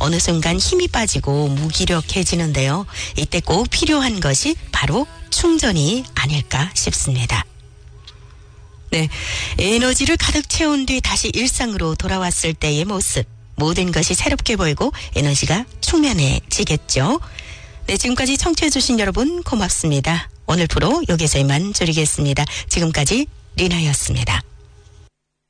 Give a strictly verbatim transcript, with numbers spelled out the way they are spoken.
어느 순간 힘이 빠지고 무기력해지는데요. 이때 꼭 필요한 것이 바로 충전이 아닐까 싶습니다. 네, 에너지를 가득 채운 뒤 다시 일상으로 돌아왔을 때의 모습. 모든 것이 새롭게 보이고 에너지가 충만해지겠죠. 네, 지금까지 청취해주신 여러분 고맙습니다. 오늘 프로 여기서 이만 줄이겠습니다. 지금까지 리나였습니다.